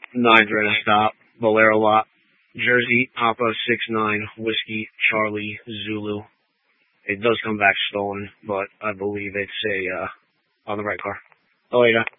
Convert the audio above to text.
Nine's are in a stop. Bolero lot. Jersey, Papa 69, Whiskey, Charlie, Zulu. It does come back stolen, but I believe it's on the right car. Oh, yeah.